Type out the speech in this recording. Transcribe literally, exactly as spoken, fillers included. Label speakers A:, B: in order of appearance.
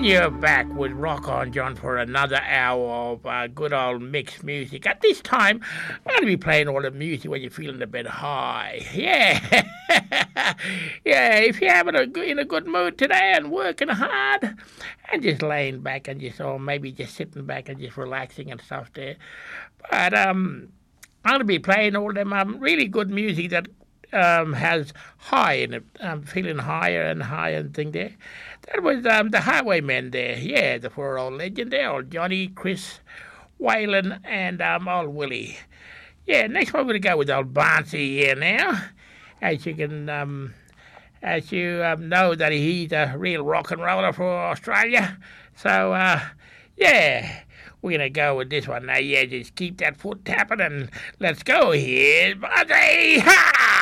A: you're back with Rock On John for another hour of uh, good old mixed music. At this time, I'm going to be playing all the music when you're feeling a bit high. Yeah. Yeah, if you're having a, in a good mood today and working hard and just laying back and just, or maybe just sitting back and just relaxing and stuff there. But um, I'm going to be playing all them um, really good music that Um, has high in it. I'm feeling higher and higher and thing there. That was um, the Highwaymen there. Yeah, the poor old legend there, old Johnny, Chris, Waylon, and um, old Willie. Yeah, next one we're going to go with old Barnsey here now. As you can, um, as you um, know that he's a real rock and roller for Australia. So, uh, yeah. We're going to go with this one now. Yeah, just keep that foot tapping and let's go. Here's Barnsey. Ha!